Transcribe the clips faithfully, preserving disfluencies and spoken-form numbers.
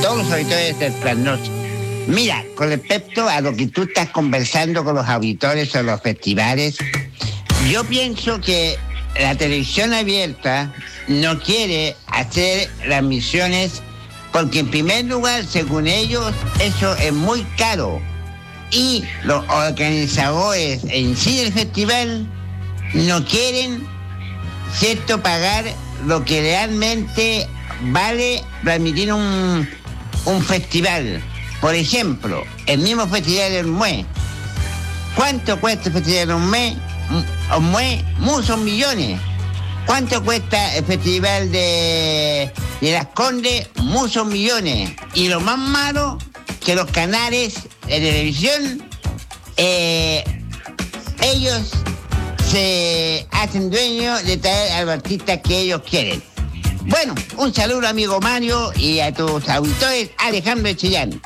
todos los auditores del Trasnoche. Mira, con respecto a lo que tú estás conversando con los auditores o los festivales, yo pienso que la televisión abierta no quiere hacer las misiones porque, en primer lugar, según ellos, eso es muy caro. Y los organizadores en sí del festival no quieren, ¿cierto?, pagar lo que realmente vale transmitir un, un festival. Por ejemplo, el mismo festival del Mue. ¿Cuánto cuesta el festival del Mue? Mue, muchos millones. ¿Cuánto cuesta el festival de, de Las Condes? Muchos millones. Y lo más malo, que los canales de televisión, eh, ellos se hacen dueños de traer a los artistas que ellos quieren. Bueno, un saludo, amigo Mario, y a tus auditores, Alejandro Chillán.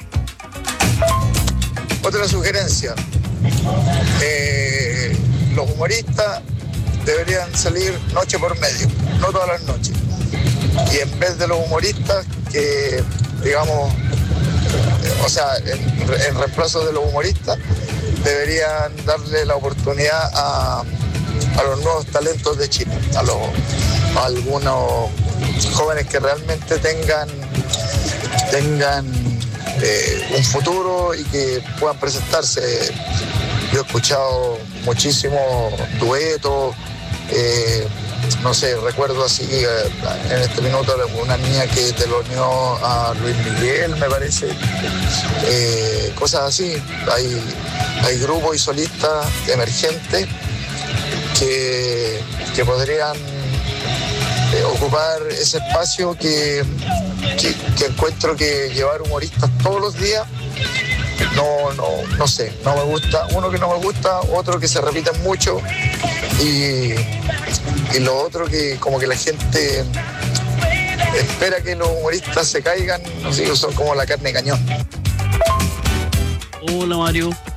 Otra sugerencia, eh, los humoristas deberían salir noche por medio, no todas las noches. Y en vez de los humoristas que, digamos, o sea, en, en reemplazo de los humoristas, deberían darle la oportunidad a, a los nuevos talentos de Chile, a, los, a algunos jóvenes que realmente tengan, tengan eh, un futuro y que puedan presentarse. Yo he escuchado muchísimos duetos, eh, no sé, recuerdo así eh, en este minuto una niña que te lo unió a Luis Miguel, me parece, eh, cosas así. Hay, hay grupos y solistas emergentes que, que podrían eh, ocupar ese espacio que, que, que encuentro que llevar humoristas todos los días. No, no, no sé, no me gusta, uno que no me gusta, otro que se repiten mucho y, y lo otro que como que la gente espera que los humoristas se caigan, no sé, son como la carne de cañón. Hola Mario,